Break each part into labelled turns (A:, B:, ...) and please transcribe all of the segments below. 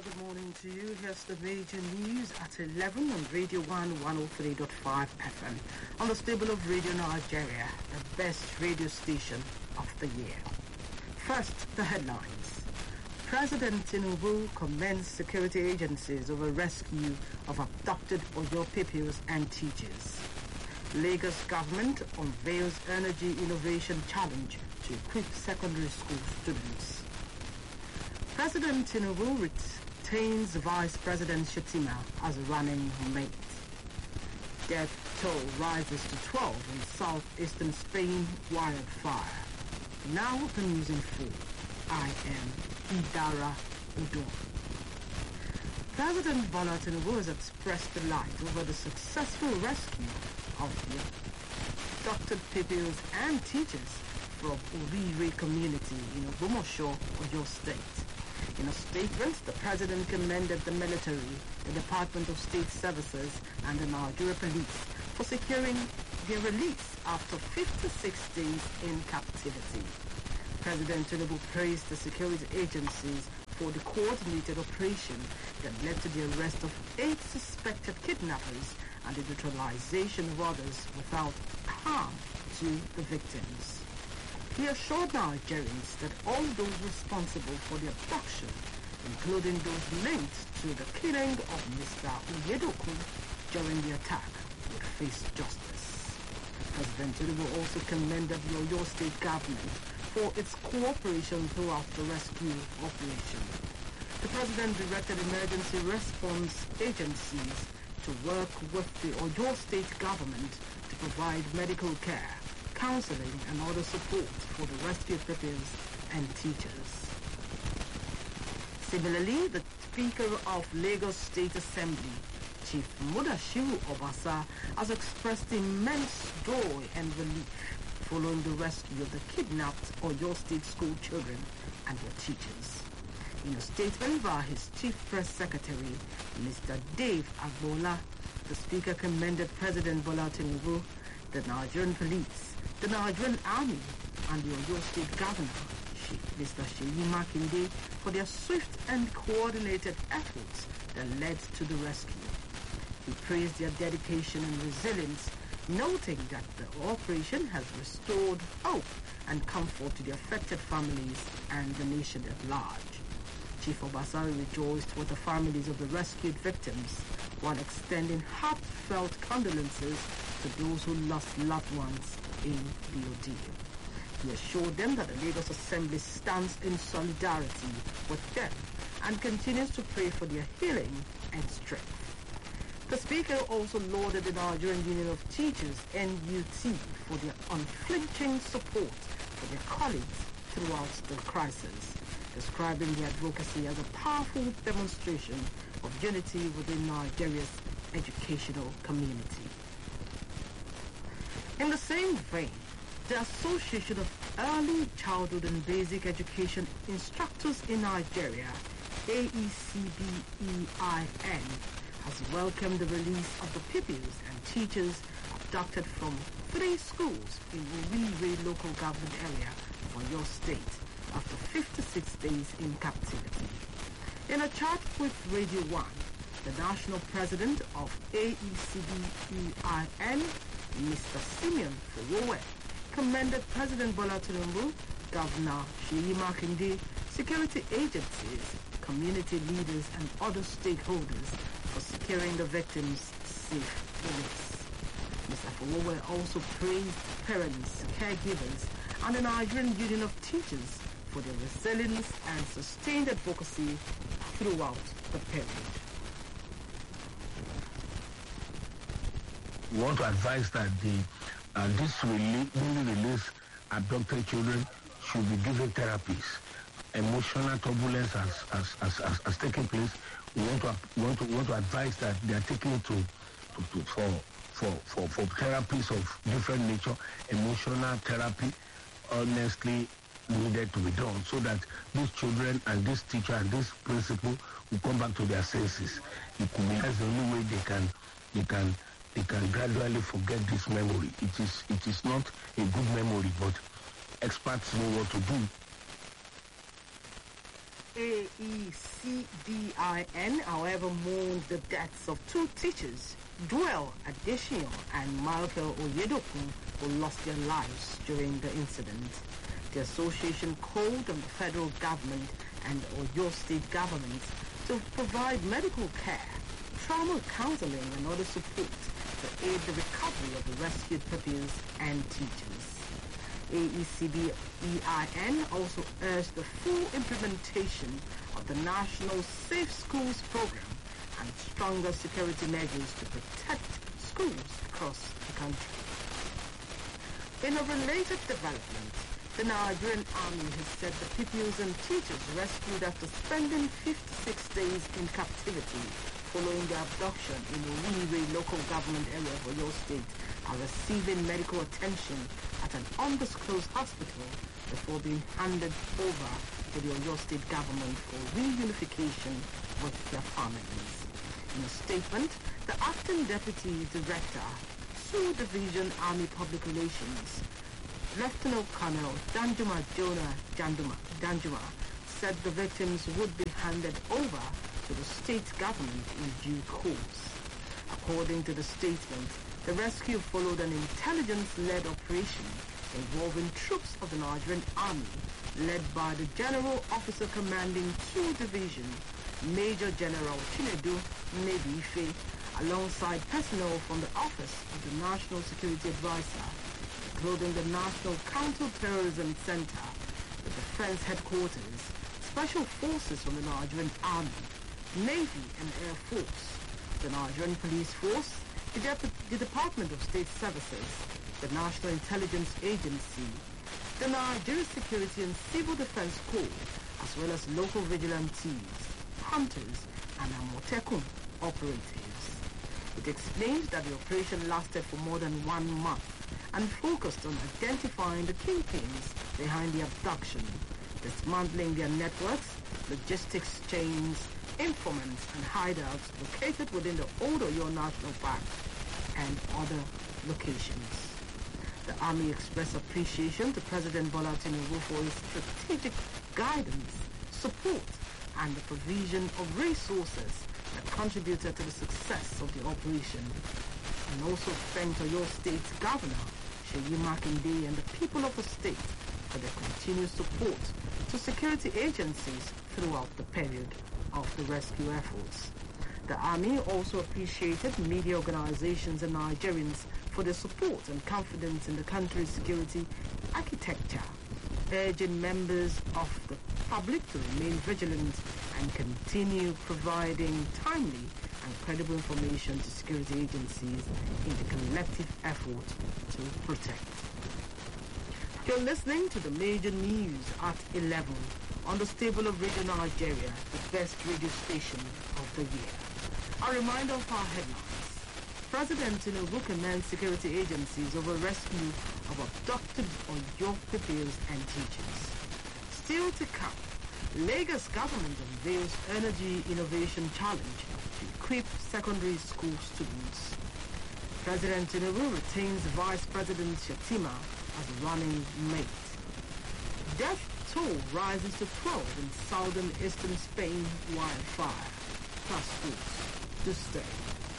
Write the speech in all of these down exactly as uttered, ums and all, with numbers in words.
A: good morning to you. Here's the major news at eleven on Radio one one oh three point five F M on the stable of Radio Nigeria, the best radio station of the year. First, the headlines. President Tinubu commends security agencies over rescue of abducted Oyo pupils and teachers. Lagos government unveils energy innovation challenge to equip secondary school students. President Tinubu retains Vice President Shettima as running mate. Death toll rises to twelve in southeastern Spain wildfire. Now the news in full. I am Idara Udo. President Bola Tinubu has expressed delight over the successful rescue of the abducted pupils and teachers from Orire community in Ogbomoso, Oyo State. In a statement, the president commended the military, the Department of State Services, and the Nigeria Police for securing their release after fifty-six days in captivity. President Tinubu praised the security agencies for the coordinated operation that led to the arrest of eight suspected kidnappers and the neutralization of others without harm to the victims. He assured Nigerians that all those responsible for the abduction, including those linked to the killing of Mister Uyedoku during the attack, would face justice. President Tinubu also commended the Oyo State government for its cooperation throughout the rescue operation. The president directed emergency response agencies to work with the Oyo State government to provide medical care, counseling and other support for the rescue pupils and teachers. Similarly, the Speaker of Lagos State Assembly, Chief Mudashiru Obasa, has expressed immense joy and relief following the rescue of the kidnapped Oyo State school children and their teachers. In a statement by his Chief Press Secretary, Mister Dave Agbola, the Speaker commended President Bola Tinubu, the Nigerian Police, the Nigerian Army, and the Oyo State Governor, Mister Seyi Makinde, for their swift and coordinated efforts that led to the rescue. He praised their dedication and resilience, noting that the operation has restored hope and comfort to the affected families and the nation at large. Chief Obasa rejoiced with the families of the rescued victims while extending heartfelt condolences to those who lost loved ones in the ordeal. He assured them that the Lagos Assembly stands in solidarity with them and continues to pray for their healing and strength. The Speaker also lauded the Nigerian Union of Teachers, N U T, for their unflinching support for their colleagues throughout the crisis, describing the advocacy as a powerful demonstration of unity within Nigeria's educational community. In the same vein, the Association of Early Childhood and Basic Education Instructors in Nigeria, A E C B E I N, has welcomed the release of the pupils and teachers abducted from three schools in Orire local government area of Oyo State after fifty-six days in captivity. In a chat with Radio one, the national president of A E C B E I N, Mister Simeon Forowe, commended President Bola Tinubu, Governor Seyi Makinde, security agencies, community leaders and other stakeholders for securing the victims' safe release. Mister Forowe also praised parents, caregivers, and the Nigerian Union of Teachers for their resilience and sustained advocacy throughout the period.
B: We want to advise that the uh, this newly released abducted children should be given therapies. Emotional turbulence has, has, has, has, has taken place. We want to want to want to advise that they are taken to, to, to for, for for for therapies of different nature. Emotional therapy, honestly, needed to be done so that these children and this teacher and this principal will come back to their senses. It could be that's the only way they can they can they can gradually forget this memory. It is it is not a good memory, but experts know what to do.
A: A E C B I N, however, mourned the deaths of two teachers, Duel Adesina and Michael Oyedokun, who lost their lives during the incident. The association called on the federal government and Oyo state government to provide medical care, trauma counseling and other support to aid the recovery of the rescued pupils and teachers. A E C B E I N also urged the full implementation of the National Safe Schools program and stronger security measures to protect schools across the country. In a related development, the Nigerian Army has said the pupils and teachers rescued after spending fifty-six days in captivity following their abduction in the Uwire local government area of Oyo State are receiving medical attention at an undisclosed hospital before being handed over to the Oyo State government for reunification with their families. In a statement, the acting deputy director, Sioux Division Army Public Relations, Lieutenant Colonel Danjuma Jonah Janduma, Danjuma, said the victims would be handed over to the state government in due course. According to the statement, the rescue followed an intelligence-led operation involving troops of the Nigerian Army, led by the General Officer Commanding two Division, Major General Chinedu Nebife, alongside personnel from the Office of the National Security Advisor, including the National Counter-Terrorism Center, the Defense Headquarters, Special Forces from the Nigerian Army, Navy and Air Force, the Nigerian Police Force, the, Dep- the Department of State Services, the National Intelligence Agency, the Nigeria Security and Civil Defense Corps, as well as local vigilantes, hunters, and Amotekun operatives. It explained that the operation lasted for more than one month and focused on identifying the kingpins behind the abduction, dismantling their networks, logistics chains, informants and hideouts located within the Old Oyo National Park and other locations. The Army expressed appreciation to President Bola Tinubu for his strategic guidance, support, and the provision of resources that contributed to the success of the operation, and also thanked Oyo State Governor Seyi Makinde and the people of the state for their continued support to security agencies throughout the period of the rescue efforts. The Army also appreciated media organizations and Nigerians for their support and confidence in the country's security architecture, urging members of the public to remain vigilant and continue providing timely and credible information to security agencies in the collective effort to protect. You're listening to the major news at eleven on the stable of Radio Nigeria, the best radio station of the year. A reminder of our headlines. President Tinubu commends security agencies over rescue of abducted Oyo pupils and teachers. Still to come, Lagos government unveils Energy Innovation Challenge to equip secondary school students. President Tinubu retains Vice President Shettima as running mate. Death toll rises to twelve in southern eastern Spain wildfire. Plus schools to stay.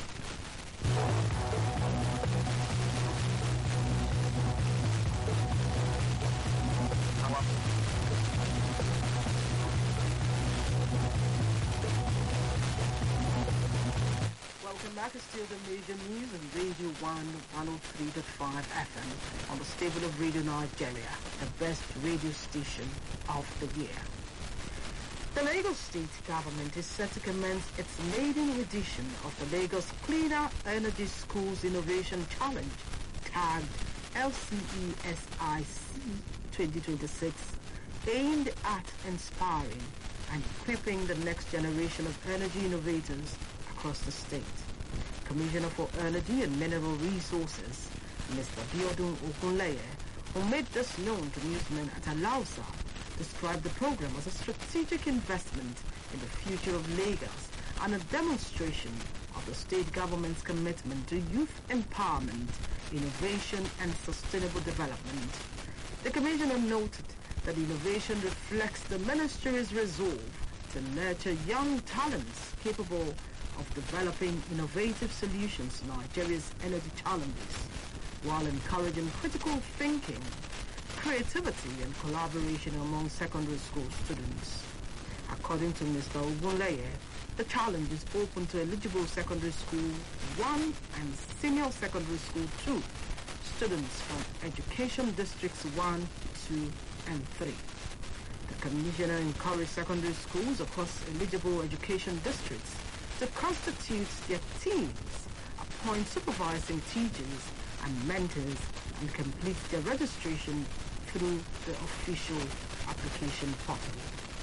A: Welcome back. It's still the major news on Radio one one oh three point five F M on the stable of Radio Nigeria, the best radio station of the year. The Lagos State government is set to commence its maiden edition of the Lagos Cleaner Energy Schools Innovation Challenge, tagged L C E S I C twenty twenty-six, aimed at inspiring and equipping the next generation of energy innovators across the state. Commissioner for Energy and Mineral Resources, Mister Biodun Ogunleye, who made this known to newsmen at Alausa, described the program as a strategic investment in the future of Lagos and a demonstration of the state government's commitment to youth empowerment, innovation and sustainable development. The Commissioner noted that innovation reflects the Ministry's resolve to nurture young talents capable of developing innovative solutions to Nigeria's energy challenges, while encouraging critical thinking, creativity and collaboration among secondary school students. According to Mister Ogunleye, the challenge is open to eligible secondary school one and senior secondary school two students from education districts one, two and three. The commissioner encouraged secondary schools across eligible education districts to constitute their teams, appoint supervising teachers and mentors, and complete their registration through the official application portal.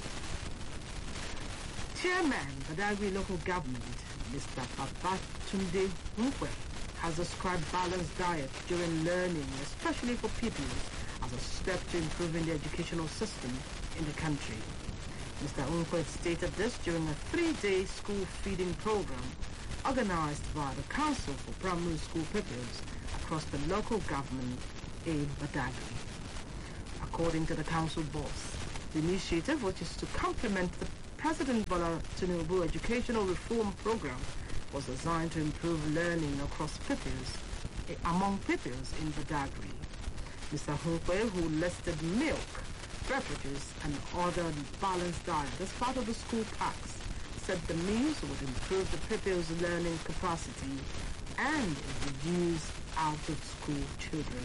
A: Chairman Badagry Local Government, Mister Babatunde Nkwe, has described balanced diet during learning, especially for pupils, as a step to improving the educational system in the country. Mister Nkwe stated this during a three-day school feeding program organized by the Council for Primary School Pupils across the local government in Badagry. According to the council boss, the initiative, which is to complement the President Bola Tinubu educational reform program, was designed to improve learning across pupils, among pupils in Badagry. Mister Nkwe, who listed milk, beverages and other balanced diet as part of the school packs, said the meals would improve the pupils' learning capacity and reduce out-of-school children.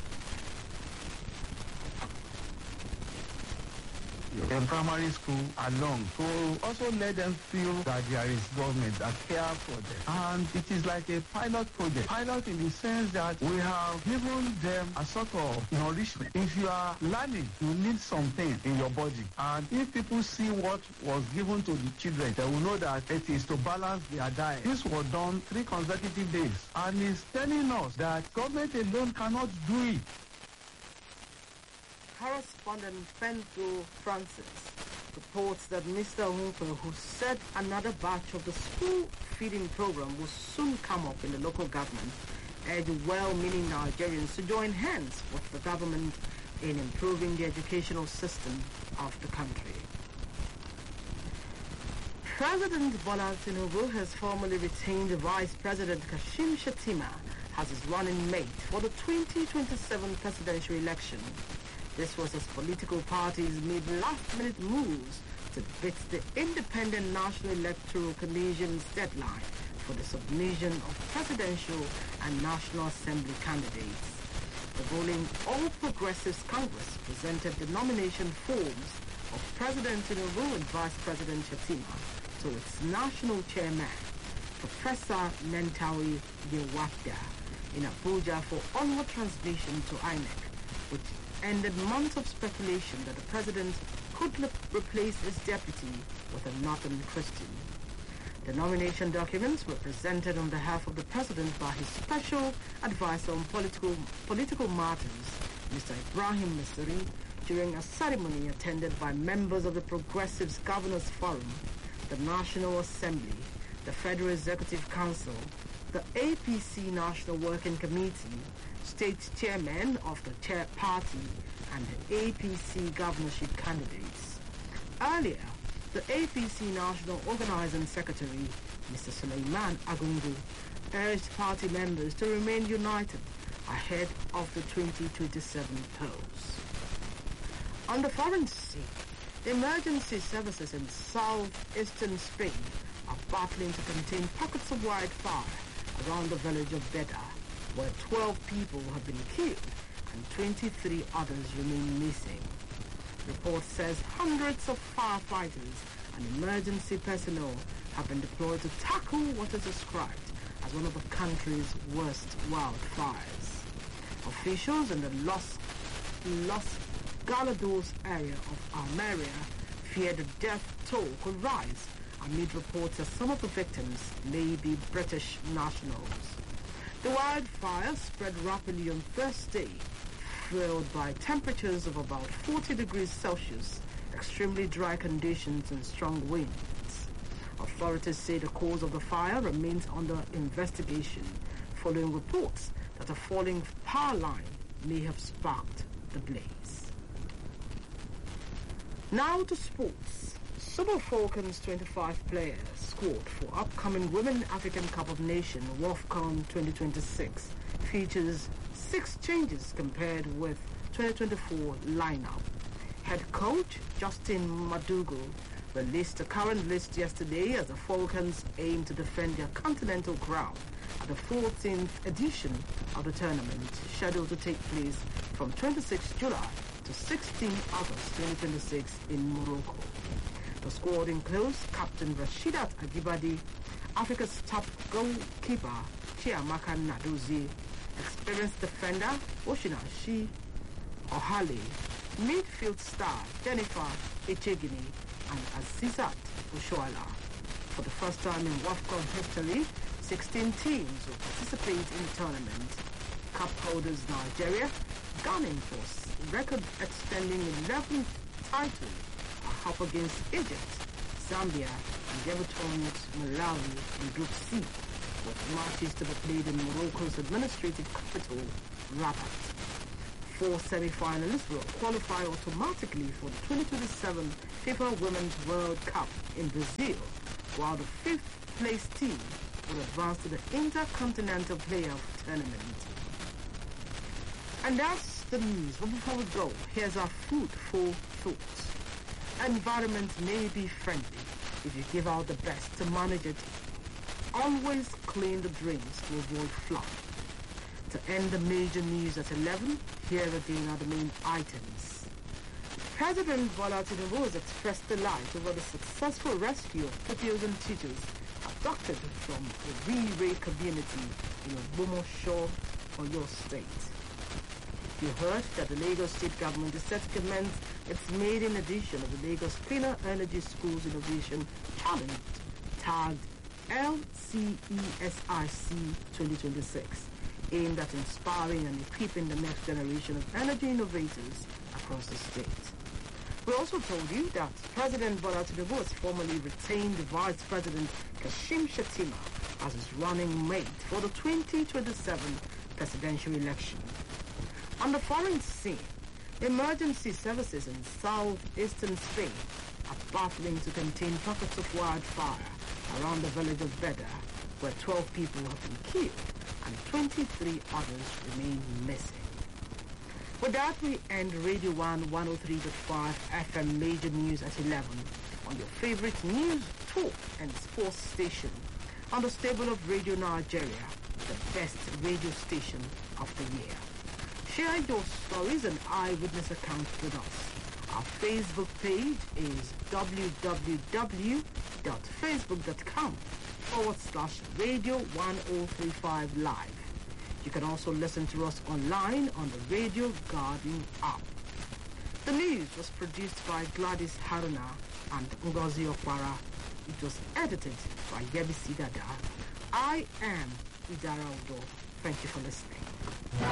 C: In primary school along to also let them feel that there is government that cares for them. And it is like a pilot project. Pilot in the sense that we have given them a sort of nourishment. If you are learning, you need something in your body. And if people see what was given to the children, they will know that it is to balance their diet. This was done three consecutive days. And it's telling us that government alone cannot do it.
A: Correspondent Fenzo Francis reports that Mister Nkwe, who said another batch of the school feeding program will soon come up in the local government, urged well-meaning Nigerians to join hands with the government in improving the educational system of the country. President Bola Tinubu has formally retained Vice President Kashim Shettima as his running mate for the twenty twenty-seven presidential election. This was as political parties made last-minute moves to beat the Independent National Electoral Commission's deadline for the submission of presidential and National Assembly candidates. The ruling All Progressives Congress presented the nomination forms of President Tinubu and Vice President Shettima to its national chairman, Professor Nentawe Yewakda, in Abuja for onward transmission to I N E C, which ended months of speculation that the president could le- replace his deputy with a Northern Christian. The nomination documents were presented on behalf of the president by his special advisor on political political matters, Mister Ibrahim Misri, during a ceremony attended by members of the Progressives Governors Forum, the National Assembly, the Federal Executive Council, the A P C National Working Committee, state chairman of the chair party, and the A P C governorship candidates. Earlier, the A P C National Organizing Secretary, Mister Suleiman Agungu, urged party members to remain united ahead of the twenty twenty-seven polls. On the foreign scene, emergency services in southeastern Spain are battling to contain pockets of wildfire around the village of Beda, where twelve people have been killed and twenty-three others remain missing. Report says hundreds of firefighters and emergency personnel have been deployed to tackle what is described as one of the country's worst wildfires. Officials in the Los, Los Galados area of Almeria fear the death toll could rise amid reports that some of the victims may be British nationals. The wildfire spread rapidly on Thursday, fueled by temperatures of about forty degrees Celsius, extremely dry conditions and strong winds. Authorities say the cause of the fire remains under investigation, following reports that a falling power line may have sparked the blaze. Now to sports. Super Falcons twenty-five players squad for upcoming Women African Cup of Nations WAFCON twenty twenty-six features six changes compared with twenty twenty-four lineup. Head coach Justin Madugu released the current list yesterday as the Falcons aim to defend their continental crown at the fourteenth edition of the tournament, scheduled to take place from twenty-sixth July to sixteenth August twenty twenty-six in Morocco. The squad includes Captain Rashidat Agibadi, Africa's top goalkeeper Chiamaka Nadozie, experienced defender Oshinashi Ohale, midfield star Jennifer Echegini, and Azizat Oshoala. For the first time in WAFCON history, sixteen teams will participate in the tournament. Cup holders Nigeria, gunning for record-extending eleventh title, are up against Egypt, Zambia, and debutant Malawi in Group C, with matches to be played in Morocco's administrative capital, Rabat. Four semi-finalists will qualify automatically for the twenty twenty-seven FIFA Women's World Cup in Brazil, while the fifth-place team will advance to the Intercontinental Playoff Tournament. And that's the news. But before we go, here's our food for thought. Environment may be friendly if you give out the best to manage it. Always clean the drains to avoid flood. To end the major news at eleven, here again are the main items. President Bola Tinubu has expressed delight over the successful rescue of pupils and teachers abducted from the Rire community in Ogbomoso, Oyo State. You heard that the Lagos State government is set to commence its maiden edition of the Lagos Cleaner Energy Schools Innovation Challenge, tagged L C E S I C twenty twenty-six, aimed at inspiring and equipping the next generation of energy innovators across the state. We also told you that President Bola Tinubu has formally retained Vice President Kashim Shettima as his running mate for the twenty twenty-seven presidential election. On the foreign scene, emergency services in southeastern Spain are battling to contain pockets of wildfire around the village of Beda, where twelve people have been killed and twenty-three others remain missing. With that, we end Radio one one oh three point five F M Major News at eleven on your favorite news, talk and sports station on the stable of Radio Nigeria, the best radio station of the year. Share your stories and eyewitness accounts with us. Our Facebook page is w w w dot facebook dot com forward slash radio one oh three five live. You can also listen to us online on the Radio Garden app. The news was produced by Gladys Haruna and Ngozi Okwara. It was edited by Yebisi Dada. I am Idara Udo. Thank you for listening.